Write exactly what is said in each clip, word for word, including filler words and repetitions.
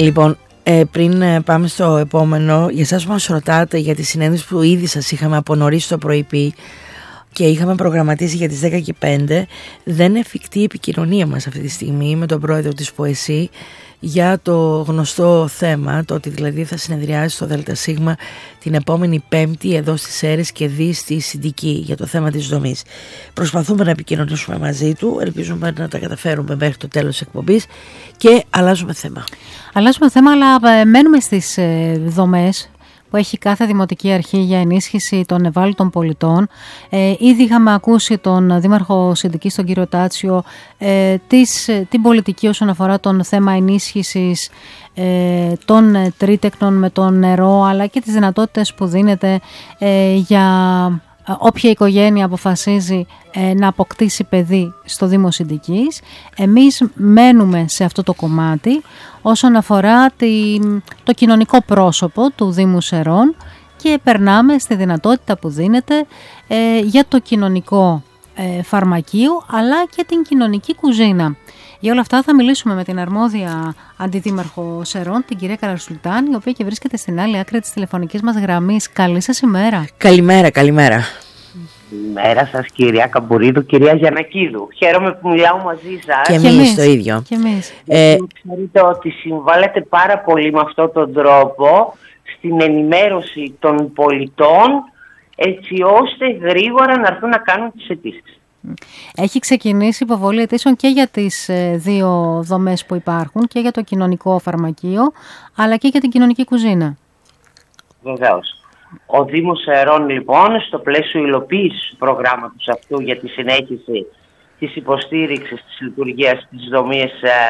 Λοιπόν, ε, πριν ε, πάμε στο επόμενο, για εσάς που μας ρωτάτε για τη συνέντευξη που ήδη σας είχαμε από νωρίς το πρωί πει και είχαμε προγραμματίσει για τις δέκα και πέντε, δεν είναι εφικτή η επικοινωνία μας αυτή τη στιγμή με τον πρόεδρο της ΠΟΕΣΥ για το γνωστό θέμα, το ότι δηλαδή θα συνεδριάσει στο ΔΣ την επόμενη Πέμπτη εδώ στις Σέρρες και δει στη Συντική για το θέμα της δομής. Προσπαθούμε να επικοινωνήσουμε μαζί του, ελπίζουμε να τα καταφέρουμε μέχρι το τέλος της εκπομπής και αλλάζουμε θέμα. Αλλάζουμε θέμα, αλλά μένουμε στις δομές που έχει κάθε δημοτική αρχή για ενίσχυση των ευάλωτων πολιτών. Ε, ήδη είχαμε ακούσει τον Δήμαρχο Συντικής, τον κύριο Τάτσιο, ε, της, την πολιτική όσον αφορά τον θέμα ενίσχυσης ε, των τρίτεκνων με το νερό, αλλά και τις δυνατότητες που δίνεται ε, για όποια οικογένεια αποφασίζει ε, να αποκτήσει παιδί στο Δήμο Συντικής. Εμείς μένουμε σε αυτό το κομμάτι όσον αφορά τη, το κοινωνικό πρόσωπο του Δήμου Σερών και περνάμε στη δυνατότητα που δίνεται ε, για το κοινωνικό ε, φαρμακείο αλλά και την κοινωνική κουζίνα. Για όλα αυτά θα μιλήσουμε με την αρμόδια αντιδήμαρχο Σερών, την κυρία Καρασουλτάνη, η οποία και βρίσκεται στην άλλη άκρη της τηλεφωνικής μας γραμμής. Καλή σας ημέρα. Καλημέρα, καλημέρα. Καλημέρα σας κυρία Καμπουρίδου, κυρία Γιαννακίδου. Χαίρομαι που μιλάω μαζί σας. Και εμείς το ίδιο. Και εμείς. Ε, ξέρετε ότι συμβάλλετε πάρα πολύ με αυτόν τον τρόπο στην ενημέρωση των πολιτών, έτσι ώστε γρήγορα να έρθουν να κάνουν τις αιτήσεις. Έχει ξεκινήσει υποβολή αιτήσεων και για τις δύο δομές που υπάρχουν, και για το κοινωνικό φαρμακείο, αλλά και για την κοινωνική κουζίνα. Βεβαίως. Ο Δήμος Σερών, λοιπόν, στο πλαίσιο υλοποίησης του προγράμματος αυτού για τη συνέχιση της υποστήριξης της λειτουργίας της δομής ε,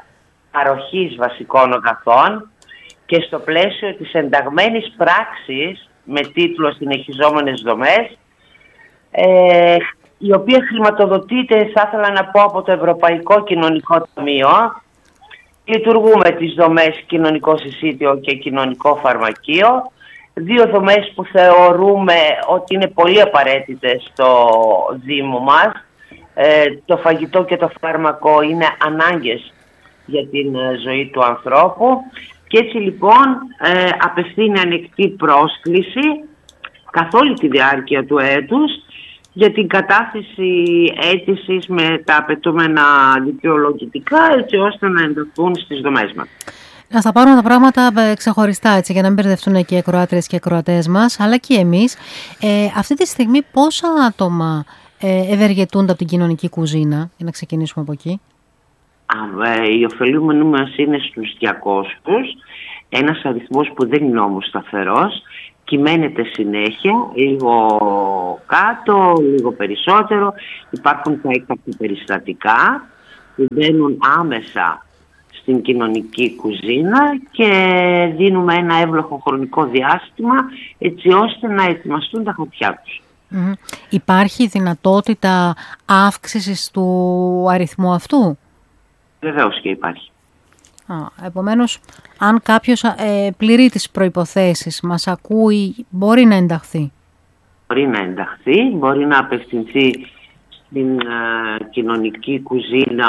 παροχής βασικών αγαθών και στο πλαίσιο της ενταγμένης πράξης με τίτλο «Συνεχιζόμενες δομές», ε, η οποία χρηματοδοτείται, θα ήθελα να πω, από το Ευρωπαϊκό Κοινωνικό Ταμείο. Λειτουργούμε τις δομές κοινωνικό συσίτιο και κοινωνικό φαρμακείο. Δύο δομές που θεωρούμε ότι είναι πολύ απαραίτητες στο Δήμο μας. Ε, το φαγητό και το φάρμακο είναι ανάγκες για την ζωή του ανθρώπου. Και έτσι λοιπόν ε, απευθύνει ανοιχτή πρόσκληση καθ' όλη τη διάρκεια του έτους για την κατάθεση αίτησης με τα απαιτούμενα δικαιολογητικά, έτσι ώστε να ενταχθούν στις δομές μας. Να θα πάρουμε τα πράγματα ξεχωριστά, έτσι, για να μην μπερδευτούν και οι ακροάτριες και οι ακροατές μας, αλλά και εμείς. Ε, αυτή τη στιγμή πόσα άτομα ε, ευεργετούνται από την κοινωνική κουζίνα, για να ξεκινήσουμε από εκεί? Α, ε, οι ωφελούμενοι μας είναι στους διακόσιους, ένας αριθμός που δεν είναι όμως σταθερός, κυμαίνεται συνέχεια, λίγο κάτω, λίγο περισσότερο. Υπάρχουν τα έκτακτα περιστατικά που μπαίνουν άμεσα στην κοινωνική κουζίνα και δίνουμε ένα εύλογο χρονικό διάστημα έτσι ώστε να ετοιμαστούν τα χαρτιά τους. Mm-hmm. Υπάρχει δυνατότητα αύξησης του αριθμού αυτού? Βεβαίως και υπάρχει. Α, επομένως, αν κάποιος ε, πληρεί τις προϋποθέσεις, μας ακούει, μπορεί να ενταχθεί. Μπορεί να ενταχθεί, μπορεί να απευθυνθεί στην ε, κοινωνική κουζίνα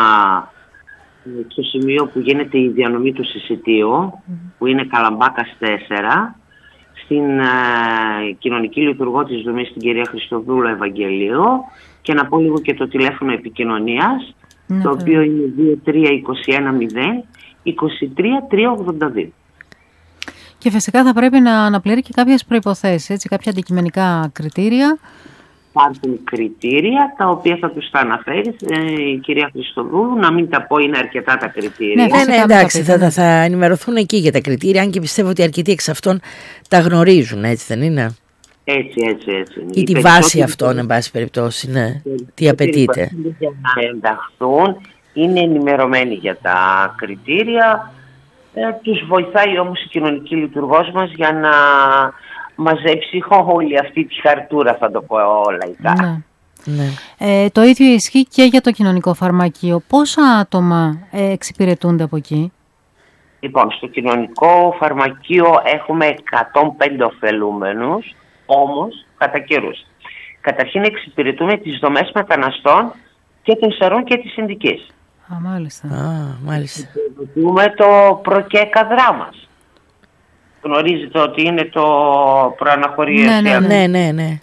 στο σημείο που γίνεται η διανομή του συσιτίου, mm. που είναι Καλαμπάκας τέσσερα, στην ε, κοινωνική λειτουργό της δομής, την κυρία Χριστοδούλου Ευαγγελίου, και να πω λίγο και το τηλέφωνο επικοινωνίας, mm. το οποίο είναι δύο τρία είκοσι ένα μηδέν είκοσι τρία τριακόσια ογδόντα δύο. Και φυσικά θα πρέπει να αναπληρεί και κάποιες προϋποθέσεις, έτσι, κάποια αντικειμενικά κριτήρια. Υπάρχουν κριτήρια τα οποία θα τους τα αναφέρει ε, η κυρία Χριστοδούλου, να μην τα πω, είναι αρκετά τα κριτήρια. Ναι, ναι, εντάξει, θα, θα, θα ενημερωθούν εκεί για τα κριτήρια, αν και πιστεύω ότι αρκετοί εξ αυτών τα γνωρίζουν, έτσι δεν είναι? Έτσι, έτσι, έτσι. Ή τη βάση αυτών, εν πάση περιπτώσει, ναι. Τι απαιτείται. Για να ενταχθούν, είναι ενημερωμένοι για τα κριτήρια. Ε, τους βοηθάει όμως η κοινωνική λειτουργός μας για να μαζέψει όλη αυτή τη χαρτούρα, θα το πω λαϊκά. Ναι. Ναι. Ε, το ίδιο ισχύει και για το κοινωνικό φαρμακείο. Πόσα άτομα ε, εξυπηρετούνται από εκεί? Λοιπόν, στο κοινωνικό φαρμακείο έχουμε εκατόν πέντε ωφελούμενους, όμως κατά καιρούς. Καταρχήν εξυπηρετούμε τις δομές μεταναστών και των Σερών και της Συντικής. Α, μάλιστα. Α, μάλιστα. Υπηρετούμε το προκέκαδρά μας. Γνωρίζετε ότι είναι το προαναχωρία. Ναι, ναι, ναι, ναι, ναι.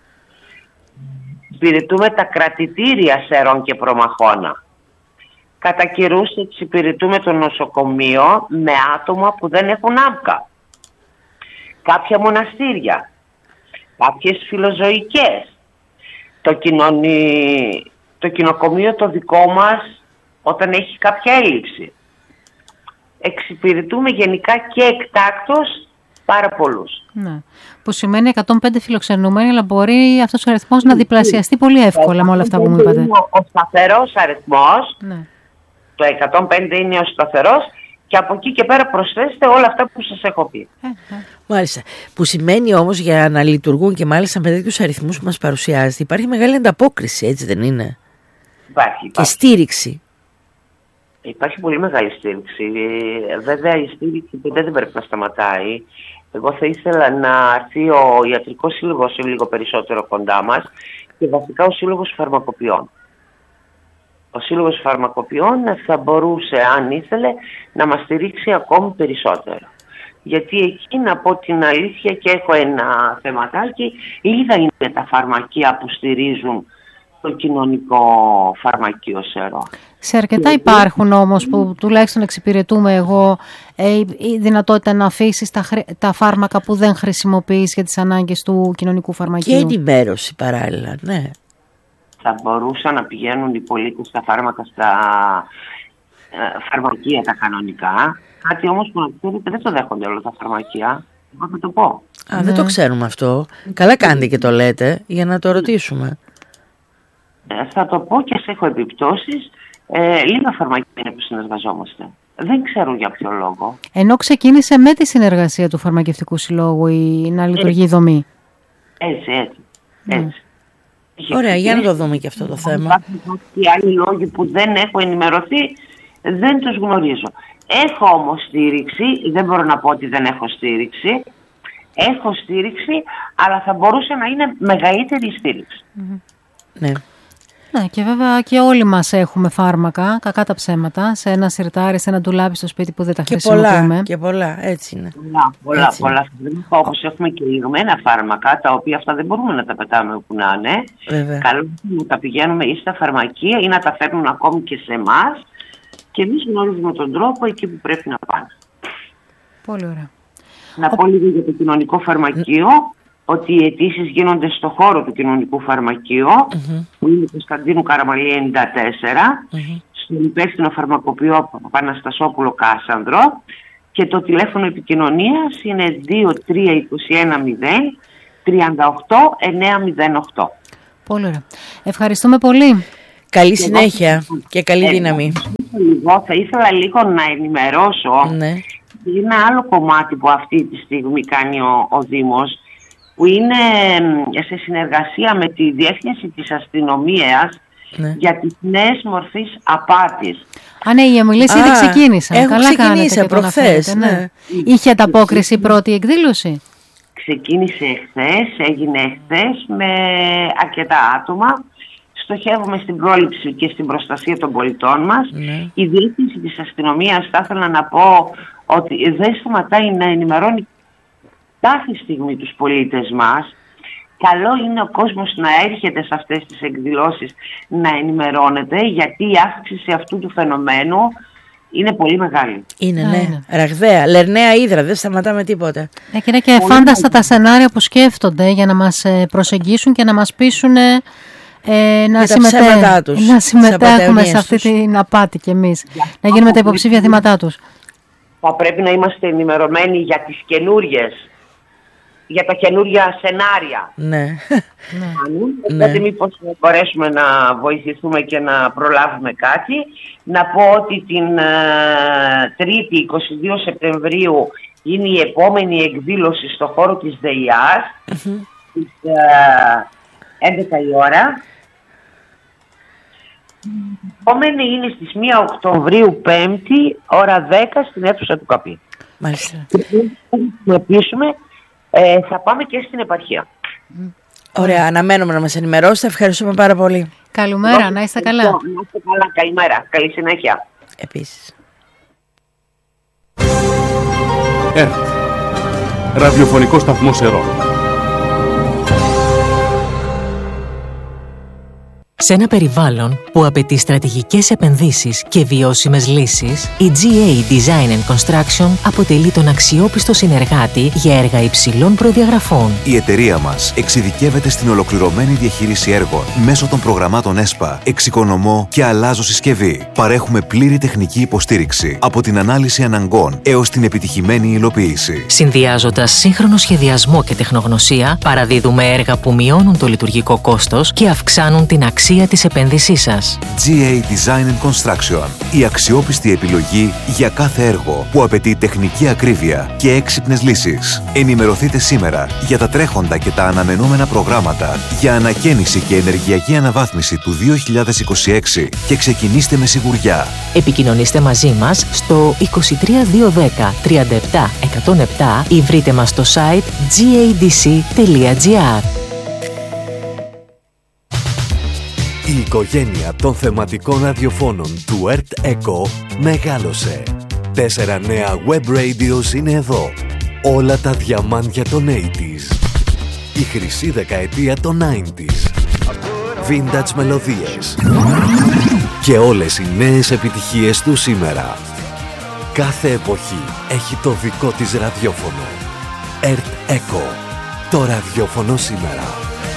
Υπηρετούμε τα κρατητήρια σερών και προμαχώνα. Κατά καιρούς εξυπηρετούμε το νοσοκομείο με άτομα που δεν έχουν άμκα. Κάποια μοναστήρια, κάποιες φιλοζωικές. Το, κοινωνι... το κοινοκομείο το δικό μας όταν έχει κάποια έλλειψη. Εξυπηρετούμε γενικά και εκτάκτως πάρα πολλούς. Ναι. Που σημαίνει εκατόν πέντε φιλοξενούμενοι, αλλά μπορεί αυτός ο αριθμός να διπλασιαστεί πολύ εύκολα με όλα αυτά που μου είπατε. Ο σταθερός αριθμός, ναι. Το εκατόν πέντε είναι ο σταθερός και από εκεί και πέρα προσθέστε όλα αυτά που σας έχω πει. Ε, ε. Μάλιστα. Που σημαίνει όμως για να λειτουργούν και μάλιστα με τέτοιους αριθμούς που μας παρουσιάζεται υπάρχει μεγάλη ανταπόκριση, έτσι δεν είναι? Υπάρχει, Και υπάρχει. στήριξη. Υπάρχει πολύ μεγάλη στήριξη. Βέβαια η στήριξη ποτέ δεν πρέπει να σταματάει. Εγώ θα ήθελα να έρθει ο Ιατρικός Σύλλογος λίγο περισσότερο κοντά μας και βασικά ο Σύλλογος Φαρμακοποιών. Ο Σύλλογος Φαρμακοποιών θα μπορούσε, αν ήθελε, να μας στηρίξει ακόμη περισσότερο. Γιατί εκεί, να πω την αλήθεια και έχω ένα θεματάκι, λίγα είναι τα φαρμακεία που στηρίζουν το κοινωνικό φαρμακείο σερό. Σε αρκετά υπάρχουν όμως που τουλάχιστον εξυπηρετούμε εγώ ε, η δυνατότητα να αφήσεις τα, χρη... τα φάρμακα που δεν χρησιμοποιείς για τις ανάγκες του κοινωνικού φαρμακείου. Και ενημέρωση παράλληλα, ναι. Θα μπορούσαν να πηγαίνουν οι πολίτες τα φάρμακα στα ε, φαρμακεία τα κανονικά. Κάτι όμως που να ξέρετε δεν το δέχονται όλα τα φαρμακεία. Εγώ θα το πω. Α, ναι. δεν το ξέρουμε αυτό. Καλά κάνετε και το λέτε για να το ρωτήσουμε. Ε, θα το πω και σε έχω επιπτώσεις. Ε, λίγα φαρμακεία είναι που συνεργαζόμαστε. Δεν ξέρουν για ποιο λόγο. Ενώ ξεκίνησε με τη συνεργασία του Φαρμακευτικού Συλλόγου η να λειτουργεί η δομή. Έτσι, έτσι. έτσι. Mm. Ωραία, για να το δούμε και αυτό το θέμα. Υπάρχουν και άλλοι λόγοι που δεν έχω ενημερωθεί, δεν τους γνωρίζω. Έχω όμως στήριξη, δεν μπορώ να πω ότι δεν έχω στήριξη. Έχω στήριξη, αλλά θα μπορούσε να είναι μεγαλύτερη η στήριξη. Mm-hmm. Ναι. Ναι, και βέβαια και όλοι μας έχουμε φάρμακα, κακά τα ψέματα, σε ένα σιρτάρι, σε ένα ντουλάπι στο σπίτι που δεν τα και χρησιμοποιούμε. Πολλά, και πολλά, έτσι είναι. Πολλά, πολλά, έτσι πολλά. Όπως έχουμε και λιγμένα φάρμακα, τα οποία αυτά δεν μπορούμε να τα πετάμε όπου να είναι. Βέβαια. Καλό είναι να τα πηγαίνουμε ή στα φαρμακεία ή να τα φέρνουν ακόμη και σε εμάς και εμείς γνωρίζουμε τον τρόπο εκεί που πρέπει να πάνε. Πολύ ωραία. Να πω λίγο για το κοινωνικό φαρμακείο. Ότι οι αιτήσεις γίνονται στο χώρο του κοινωνικού φαρμακείου, mm-hmm. που είναι Κωνσταντίνου Καραμαλή ενενήντα τέσσερα, mm-hmm. στον υπεύθυνο φαρμακοποιό Παναστασόπουλο Κάσανδρο, και το τηλέφωνο επικοινωνίας είναι δύο τρία δύο ένα μηδέν τρία οκτώ εννιά μηδέν οκτώ. Πολύ ωραία. Ευχαριστούμε πολύ. Καλή και συνέχεια εγώ, και καλή ε, δύναμη. Εγώ θα ήθελα λίγο να ενημερώσω ναι. ένα άλλο κομμάτι που αυτή τη στιγμή κάνει ο, ο Δήμος, που είναι σε συνεργασία με τη Διεύθυνση της Αστυνομίας ναι. για τις νέες μορφές απάτης. Α, ναι, οι ομιλίες ήδη ξεκίνησαν. Καλά κάνετε προχθές. Ναι. Ναι. Είχε ανταπόκριση η πρώτη εκδήλωση. Ξεκίνησε εχθές, έγινε εχθές με αρκετά άτομα. Στοχεύουμε στην πρόληψη και στην προστασία των πολιτών μας. Ναι. Η Διεύθυνση της Αστυνομίας, θα ήθελα να πω ότι δεν σταματάει να ενημερώνει κάθε στιγμή τους πολίτες μας. Καλό είναι ο κόσμος να έρχεται σε αυτές τις εκδηλώσεις να ενημερώνεται, γιατί η αύξηση αυτού του φαινομένου είναι πολύ μεγάλη. Είναι, ναι, είναι. Ραγδαία, λερναία ύδρα, δεν σταματάμε τίποτα. Ε, και είναι και πολύ φάνταστα μεγάλη. Τα σενάρια που σκέφτονται για να μας προσεγγίσουν και να μας πείσουν ε, να, συμμετέ... τους, να συμμετέχουμε σε αυτή την απάτη κι εμείς, για να γίνουμε τα υποψήφια θύματά τους. Θα πρέπει να είμαστε ενημερωμένοι για τις καινούριες, για τα καινούργια σενάρια. Ναι. Οπότε ναι. μήπως μπορέσουμε να βοηθηθούμε και να προλάβουμε κάτι. Να πω ότι την uh, Τρίτη είκοσι δύο Σεπτεμβρίου είναι η επόμενη εκδήλωση στο χώρο της ΔΕΙΑΣ mm-hmm. στις uh, έντεκα η ώρα. Η επόμενη είναι στις μία Οκτωβρίου Πέμπτη, ώρα δέκα, στην αίθουσα του ΚΑΠΗ. Μάλιστα. Να πείσουμε. Ε, θα πάμε και στην επαρχία. Ωραία, αναμένουμε να μας ενημερώσετε. Ευχαριστούμε πάρα πολύ. Καλημέρα, να είστε καλά. Να είστε καλά, καλημέρα. Καλή συνέχεια. Επίσης. ΕΡΤ, ραδιοφωνικό σταθμό Σερών. Σε ένα περιβάλλον που απαιτεί στρατηγικές επενδύσεις και βιώσιμες λύσεις, η τζι έι Design and Construction αποτελεί τον αξιόπιστο συνεργάτη για έργα υψηλών προδιαγραφών. Η εταιρεία μας εξειδικεύεται στην ολοκληρωμένη διαχείριση έργων μέσω των προγραμμάτων ΕΣΠΑ, εξοικονομώ και αλλάζω συσκευή. Παρέχουμε πλήρη τεχνική υποστήριξη από την ανάλυση αναγκών έως την επιτυχημένη υλοποίηση. Συνδυάζοντας σύγχρονο σχεδιασμό και τεχνογνωσία, παραδίδουμε έργα που μειώνουν το λειτουργικό κόστος και αυξάνουν την αξία της επένδυσής σας. τζι έι Design and Construction. Η αξιόπιστη επιλογή για κάθε έργο που απαιτεί τεχνική ακρίβεια και έξυπνες λύσεις. Ενημερωθείτε σήμερα για τα τρέχοντα και τα αναμενόμενα προγράμματα για ανακαίνιση και ενεργειακή αναβάθμιση του δύο χιλιάδες είκοσι έξι και ξεκινήστε με σιγουριά. Επικοινωνήστε μαζί μας στο είκοσι τρία διακόσια δέκα τριάντα επτά εκατόν επτά ή βρείτε μας στο site τζι έι ντι σι τελεία τζι άρ. Η οικογένεια των θεματικών ραδιοφώνων του ΕΡΤ Echo μεγάλωσε. Τέσσερα νέα web radios είναι εδώ. Όλα τα διαμάντια των ογδόντα. Η χρυσή δεκαετία των ενενήντα. Vintage μελωδίες. Και όλες οι νέες επιτυχίες του σήμερα. Κάθε εποχή έχει το δικό της ραδιόφωνο. ΕΡΤ Echo. Το ραδιόφωνο σήμερα.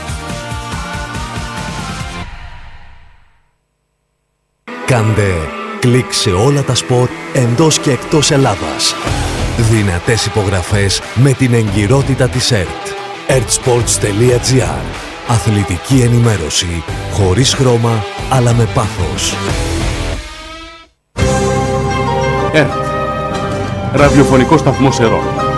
Κάντε κλικ σε όλα τα σποτ εντός και εκτός Ελλάδας. Δυνατές υπογραφές με την εγκυρότητα της ΕΡΤ. ερτ-σπορτς τελεία τζι άρ. Αθλητική ενημέρωση χωρίς χρώμα αλλά με πάθος. ΕΡΤ, ραδιοφωνικό σταθμό Σερών.